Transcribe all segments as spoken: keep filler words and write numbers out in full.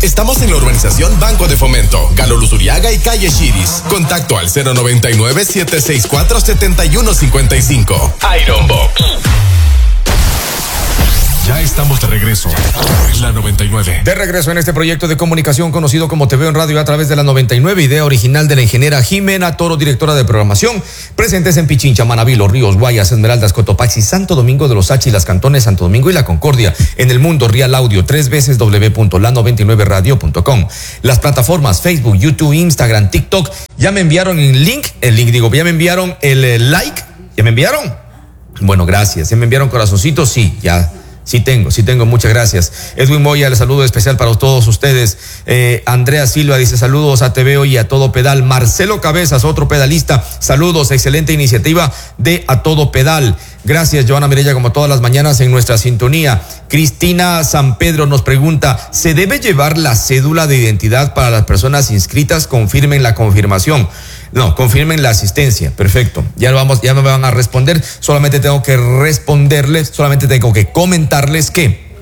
Estamos en la urbanización Banco de Fomento, Galo Luzuriaga y Calle Chiris. Contacto al cero noventa y nueve, siete seis cuatro, siete uno cinco cinco. Iron Box. Ya estamos de regreso en la noventa y nueve. De regreso en este proyecto de comunicación conocido como Te Veo en Radio a través de la noventa y nueve, idea original de la ingeniera Jimena Toro, directora de programación. Presentes en Pichincha, Manabí, Los Ríos, Guayas, Esmeraldas, Cotopaxi, Santo Domingo de los Áchilas, Cantones, Santo Domingo y La Concordia. En el mundo, Real Audio, tres veces w punto la noventa y nueve radio punto com. Las plataformas Facebook, YouTube, Instagram, TikTok. Ya me enviaron el link, el link digo, ya me enviaron el, el like. ¿Ya me enviaron? Bueno, gracias. ¿Ya me enviaron corazoncitos? Sí, ya. Sí tengo, sí tengo, muchas gracias. Edwin Moya, el saludo especial para todos ustedes. eh, Andrea Silva dice saludos a Te Veo y a Todo Pedal. Marcelo Cabezas, otro pedalista, saludos, excelente iniciativa de A Todo Pedal. Gracias, Joana Mirella, como todas las mañanas en nuestra sintonía. Cristina San Pedro nos pregunta, ¿se debe llevar la cédula de identidad para las personas inscritas? Confirmen la confirmación. No, confirmen la asistencia. Perfecto. Ya lo vamos, ya me van a responder. Solamente tengo que responderles, solamente tengo que comentarles que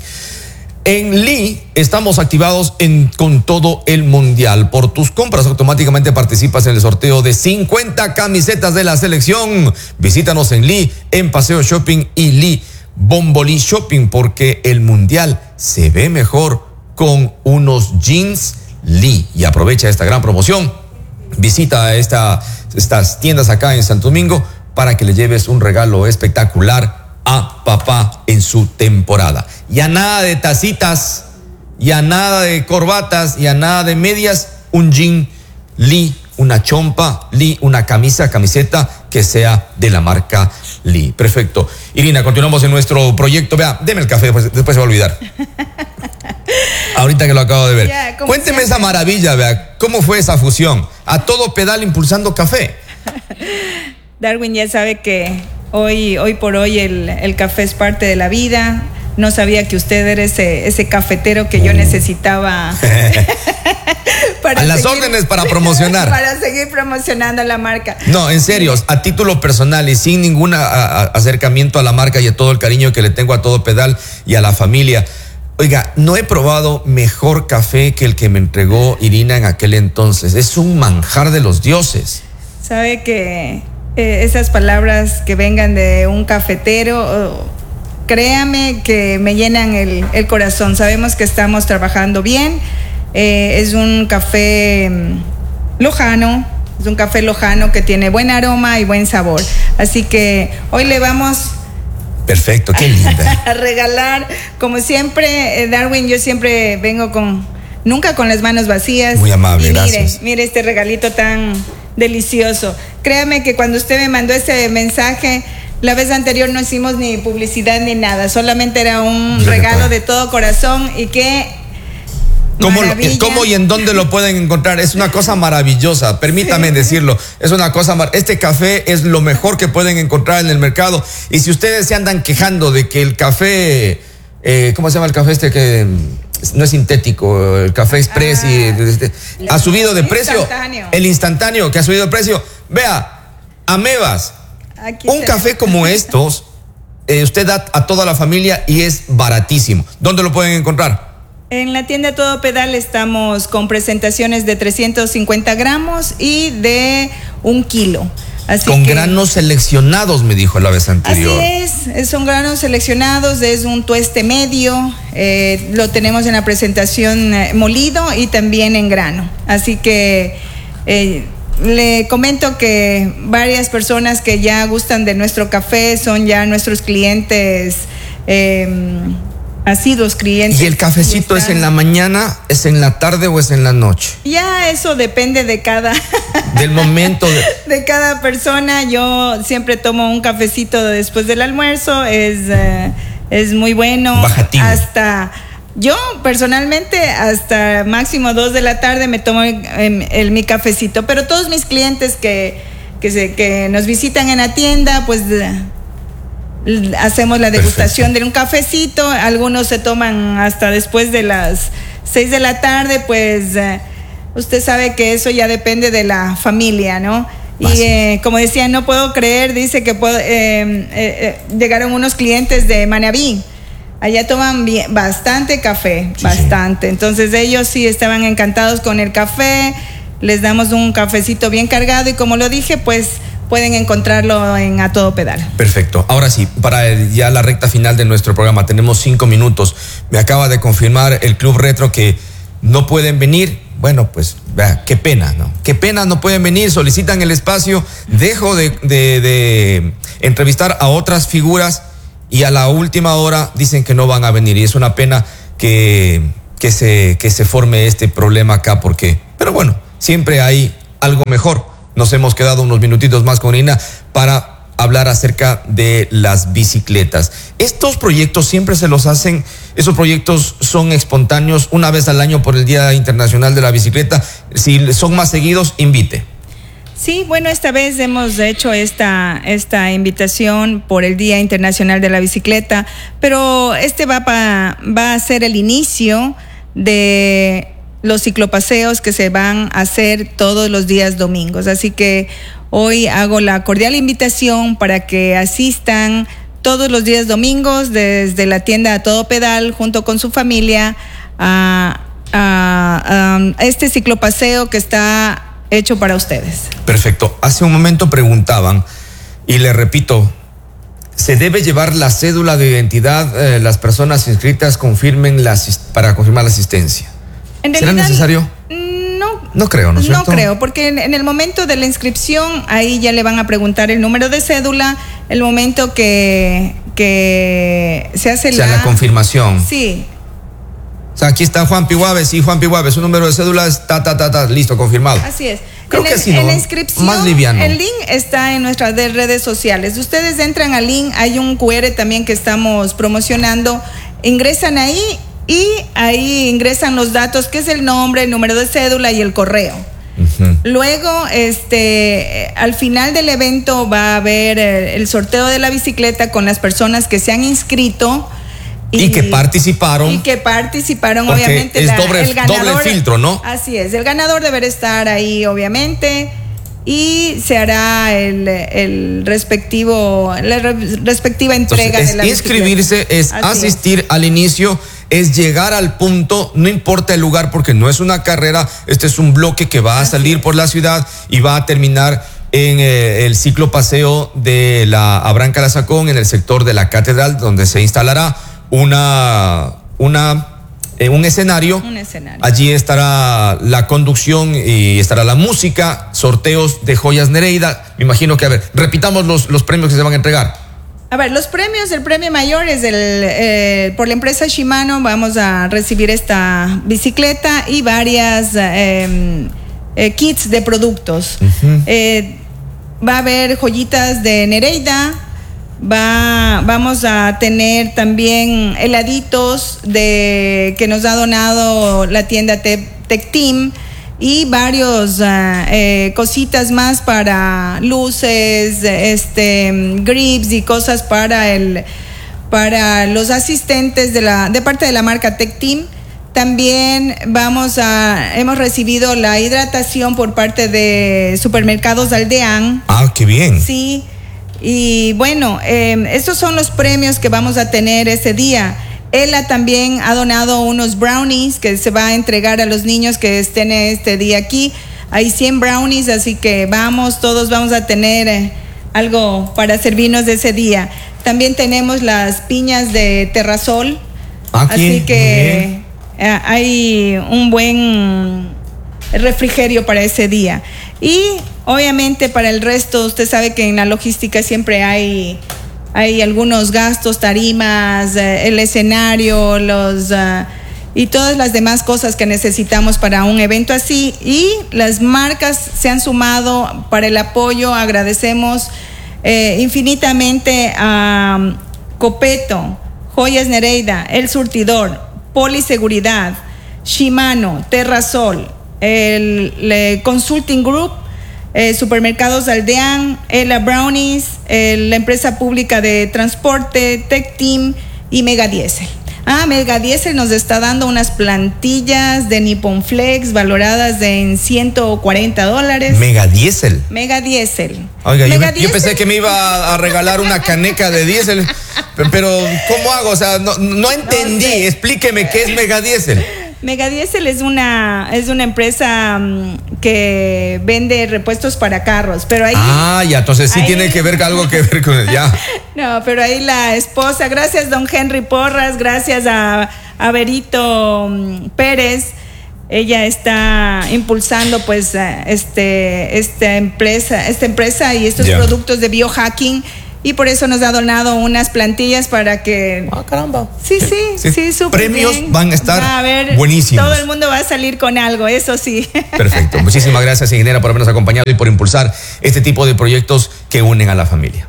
en Lee estamos activados en, con todo el mundial. Por tus compras automáticamente participas en el sorteo de cincuenta camisetas de la selección. Visítanos en Lee, en Paseo Shopping y Lee Bombolí Shopping, porque el mundial se ve mejor con unos jeans Lee. Y aprovecha esta gran promoción. Visita esta, estas tiendas acá en Santo Domingo para que le lleves un regalo espectacular a papá en su temporada. Ya nada de tacitas, ya nada de corbatas, ya nada de medias, un jean Lee, una chompa Lee, una camisa, camiseta que sea de la marca Lee. Perfecto. Irina, continuamos en nuestro proyecto. Vea, deme el café, después, después se va a olvidar. Ahorita que lo acabo de ver. Yeah, cuénteme esa maravilla, vea, ¿cómo fue esa fusión? A Todo Pedal impulsando café. Darwin ya sabe que hoy, hoy por hoy el, el café es parte de la vida. No sabía que usted era ese, ese cafetero que yo necesitaba. Para a las seguir, órdenes para promocionar. Para seguir promocionando la marca. No, en serio, a título personal y sin ningún a, a, acercamiento a la marca y a todo el cariño que le tengo a Todo Pedal y a la familia. Oiga, no he probado mejor café que el que me entregó Irina en aquel entonces. Es un manjar de los dioses. Sabe que eh, esas palabras que vengan de un cafetero, oh, créame que me llenan el, el corazón. Sabemos que estamos trabajando bien. Eh, es un café lojano, es un café lojano que tiene buen aroma y buen sabor. Así que hoy le vamos... Perfecto, qué linda. A regalar, como siempre, Darwin, yo siempre vengo con, nunca con las manos vacías. Muy amable, y mire, gracias. Mire este regalito tan delicioso. Créame que cuando usted me mandó ese mensaje, la vez anterior no hicimos ni publicidad ni nada, solamente era un yo regalo de todo corazón y que... ¿Cómo, ¿Cómo y en dónde lo pueden encontrar? Es una cosa maravillosa, permítame sí. decirlo. Es una cosa mar... Este café es lo mejor que pueden encontrar en el mercado. Y si ustedes se andan quejando de que el café, eh, ¿cómo se llama el café este que no es sintético? El café express ah, y este, ha subido de precio. Instantáneo. El instantáneo que ha subido de precio. Vea, Amebas, Aquí un está. Café como estos, eh, usted da a toda la familia y es baratísimo. ¿Dónde lo pueden encontrar? En la tienda Todo Pedal estamos con presentaciones de trescientos cincuenta gramos y de un kilo. Así con que, granos seleccionados, me dijo la vez anterior. Así es, son granos seleccionados, es un tueste medio, eh, lo tenemos en la presentación eh, molido y también en grano. Así que eh, le comento que varias personas que ya gustan de nuestro café son ya nuestros clientes eh, asiduos clientes. ¿Y el cafecito es en la mañana, es en la tarde o es en la noche? Ya eso depende de cada... Del momento. De... de cada persona. Yo siempre tomo un cafecito después del almuerzo, es, uh, es muy bueno. Bajativo. Hasta... Yo personalmente hasta máximo dos de la tarde me tomo el, el, el, mi cafecito, pero todos mis clientes que, que, se, que nos visitan en la tienda, pues... hacemos la degustación Perfecto. de un cafecito, algunos se toman hasta después de las seis de la tarde, pues eh, usted sabe que eso ya depende de la familia, ¿no? Más y eh, como decía, no puedo creer, dice que puedo, eh, eh, eh, llegaron unos clientes de Manabí, Allá toman bien, bastante café, sí, bastante. Sí. Entonces ellos sí estaban encantados con el café. Les damos un cafecito bien cargado y como lo dije, pues pueden encontrarlo en A Todo Pedal. Perfecto. Ahora sí, para ya la recta final de nuestro programa, tenemos cinco minutos. Me acaba de confirmar el Club Retro que no pueden venir. Bueno, pues, vea, qué pena, ¿no? Qué pena, no pueden venir, solicitan el espacio. Dejo de, de, de entrevistar a otras figuras y a la última hora dicen que no van a venir. Y es una pena que, que, se, que se forme este problema acá, porque, pero bueno, siempre hay algo mejor. Nos hemos quedado unos minutitos más con Ina para hablar acerca de las bicicletas. Estos proyectos siempre se los hacen, esos proyectos son espontáneos una vez al año por el Día Internacional de la Bicicleta. Si son más seguidos, invite. Sí, bueno, esta vez hemos hecho esta, esta invitación por el Día Internacional de la Bicicleta, pero este va, pa, va a ser el inicio de los ciclopaseos que se van a hacer todos los días domingos. Así que hoy hago la cordial invitación para que asistan todos los días domingos desde la tienda A Todo Pedal junto con su familia a, a, a este ciclopaseo que está hecho para ustedes. Perfecto. Hace un momento preguntaban, y le repito, ¿se debe llevar la cédula de identidad? Eh, las personas inscritas confirmen la, para confirmar la asistencia. En ¿Será realidad, necesario? No. No creo, ¿no es cierto? No creo, porque en, en el momento de la inscripción, ahí ya le van a preguntar el número de cédula, el momento que, que se hace o sea, la... la confirmación. Sí. O sea, aquí está Juan Pihuave, sí, Juan Pihuave, su número de cédula es ta, ta, ta, ta, listo, confirmado. Así es. Creo en que el, así, ¿no? En la inscripción, más liviano. El link está en nuestras redes sociales. Ustedes entran al link, hay un cu erre también que estamos promocionando, ingresan ahí y ahí ingresan los datos, que es el nombre, el número de cédula y el correo. Uh-huh. Luego, este, al final del evento va a haber el, el sorteo de la bicicleta con las personas que se han inscrito. Y, y que participaron. Y que participaron, obviamente. Es la, doble, el ganador, doble filtro, ¿no? Así es, el ganador deberá estar ahí, obviamente. Y se hará el, el respectivo, la respectiva entrega. Entonces, de la inscribirse, bicicleta. es Así asistir es. al inicio, es llegar al punto, no importa el lugar, porque no es una carrera, este es un bloque que va a salir por la ciudad y va a terminar en eh, el ciclo paseo de la Abraham Calazacón, en el sector de la Catedral, donde se instalará una, una, eh, un escenario. Un escenario. Allí estará la conducción y estará la música, sorteos de joyas Nereida. Me imagino que, a ver, repitamos los, los premios que se van a entregar. A ver, los premios, el premio mayor es el, eh, por la empresa Shimano, vamos a recibir esta bicicleta y varias eh, eh, kits de productos. Uh-huh. Eh, va a haber joyitas de Nereida. Va, vamos a tener también heladitos de, que nos ha donado la tienda Tech Team y varios uh, eh, cositas más para luces, este, grips y cosas para el, para los asistentes de la, de parte de la marca Tech Team. También vamos a, hemos recibido la hidratación por parte de Supermercados Aldeán. Ah, qué bien. Sí. Y bueno, eh, estos son los premios que vamos a tener ese día. Ella también ha donado unos brownies que se va a entregar a los niños que estén este día aquí. Hay cien brownies, así que vamos, todos vamos a tener eh, algo para servirnos de ese día. También tenemos las piñas de Terrasol. Aquí, así que eh, hay un buen refrigerio para ese día. Y obviamente para el resto, usted sabe que en la logística siempre hay, hay algunos gastos, tarimas, eh, el escenario, los uh, y todas las demás cosas que necesitamos para un evento así. Y las marcas se han sumado para el apoyo. Agradecemos eh, infinitamente a um, Copeto, Joyas Nereida, El Surtidor, Poliseguridad, Shimano, Terrasol, el, el Consulting Group, eh, Supermercados Aldeán, Ella Brownies, eh, la empresa pública de transporte, Tech Team y Mega Diesel. Ah, Mega Diesel nos está dando unas plantillas de Nippon Flex valoradas de en ciento cuarenta dólares. Mega Diesel. Mega Diesel. Oiga, Mega yo, yo pensé que me iba a regalar una caneca de diésel, pero ¿cómo hago? O sea, no, no entendí. No sé. Explíqueme qué es Mega Diesel. Mega Diesel es una es una empresa um, que vende repuestos para carros, pero ahí Ah, ya, entonces sí ahí, tiene que ver algo que ver con el ya. No, pero ahí la esposa, gracias don Henry Porras, gracias a, a Berito um, Pérez, ella está impulsando pues este esta empresa, esta empresa y estos yeah. productos de biohacking. Y por eso nos ha donado unas plantillas para que... Ah, caramba. Sí, sí, sí, sí súper Premios bien. van a estar va a ver, buenísimos. Todo el mundo va a salir con algo, eso sí. Perfecto. Muchísimas gracias, ingeniera, por habernos acompañado y por impulsar este tipo de proyectos que unen a la familia.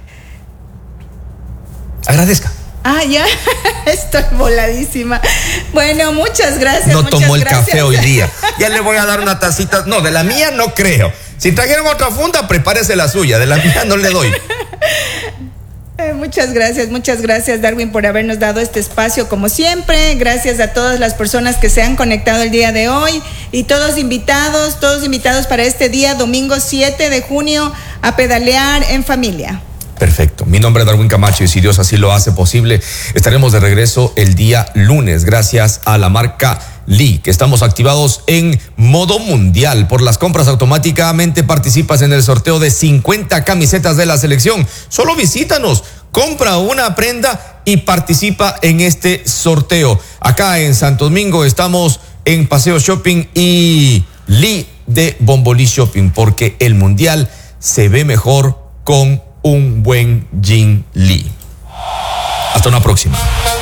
Agradezca. Ah, ya, estoy voladísima. Bueno, muchas gracias. No muchas tomó el gracias. café hoy día. Ya le voy a dar una tacita. No, de la mía no creo. Si trajeron otra funda, prepárese la suya. De la mía no le doy. Eh, muchas gracias, muchas gracias Darwin por habernos dado este espacio como siempre. Gracias a todas las personas que se han conectado el día de hoy y todos invitados, todos invitados para este día, domingo siete de junio, a pedalear en familia. Perfecto. Mi nombre es Darwin Camacho y si Dios así lo hace posible, estaremos de regreso el día lunes gracias a la marca Lee, que estamos activados en modo mundial. Por las compras automáticamente participas en el sorteo de cincuenta camisetas de la selección. Solo visítanos, compra una prenda y participa en este sorteo. Acá en Santo Domingo estamos en Paseo Shopping y Lee de Bombolí Shopping, porque el mundial se ve mejor con un buen Gin Lee. Hasta una próxima.